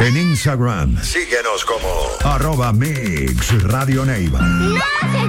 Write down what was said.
En Instagram, síguenos como @Mix Radio Neiva. ¡No se